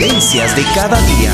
Vivencias de cada día.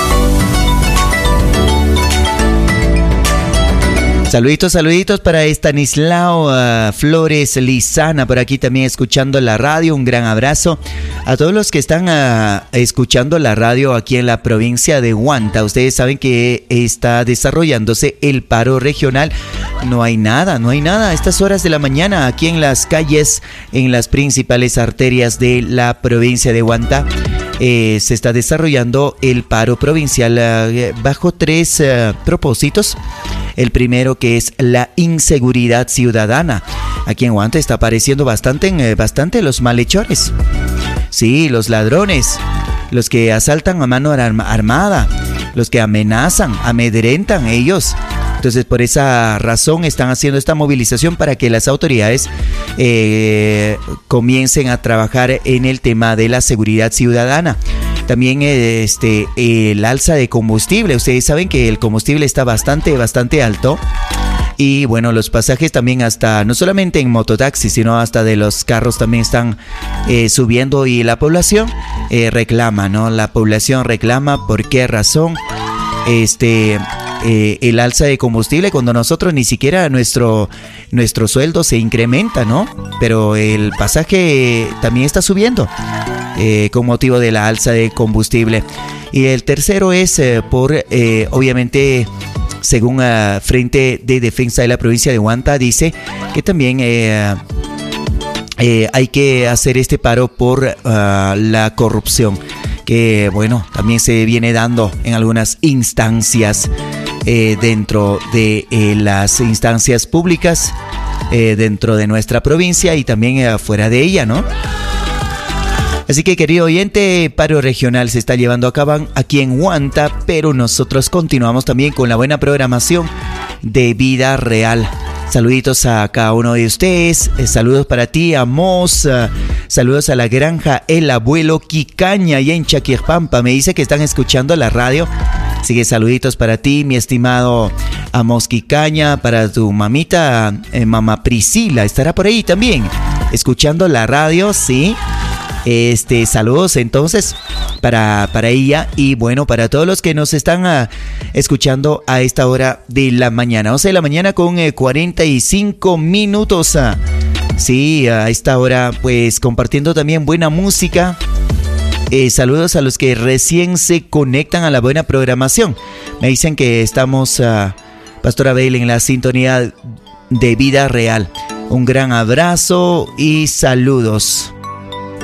Saluditos para Estanislao Flores Lizana, por aquí también escuchando la radio. Un gran abrazo a todos los que están escuchando la radio aquí en la provincia de Huanta. Ustedes saben que está desarrollándose el paro regional. No hay nada a estas horas de la mañana aquí en las calles, en las principales arterias de la provincia de Huanta. Se está desarrollando el paro provincial bajo tres propósitos. El primero, que es la inseguridad ciudadana. Aquí en Huanta está apareciendo bastante los malhechores. Sí, los ladrones, los que asaltan a mano armada, los que amenazan, amedrentan ellos. Entonces, por esa razón están haciendo esta movilización para que las autoridades comiencen a trabajar en el tema de la seguridad ciudadana. También el alza de combustible. Ustedes saben que el combustible está bastante alto. Y bueno, los pasajes también no solamente en mototaxis, sino hasta de los carros también están subiendo. Y la población reclama, ¿no? La población reclama. ¿Por qué razón? El alza de combustible, cuando nosotros ni siquiera nuestro sueldo se incrementa, ¿no? Pero el pasaje también está subiendo con motivo de la alza de combustible. Y el tercero es obviamente, según Frente de Defensa de la Provincia de Huanta, dice que también hay que hacer este paro por la corrupción, que bueno, también se viene dando en algunas instancias dentro de las instancias públicas dentro de nuestra provincia y también fuera de ella, ¿no? Así que, querido oyente, paro regional se está llevando a cabo aquí en Huanta, pero nosotros continuamos también con la buena programación de Vida Real. Saluditos a cada uno de ustedes, saludos para ti, Amos, saludos a la granja El Abuelo Quicaña y en Chaquirpampa, me dice que están escuchando la radio. Así que saluditos para ti, mi estimado Amos Quicaña, para tu mamita, mamá Priscila, estará por ahí también, escuchando la radio, ¿sí? Saludos entonces para ella y bueno, para todos los que nos están escuchando a esta hora de la mañana, 11 de la mañana con 45 minutos. Sí, a esta hora pues compartiendo también buena música. Saludos a los que recién se conectan a la buena programación. Me dicen que estamos, Pastora Abel, en la sintonía de Vida Real. Un gran abrazo y saludos.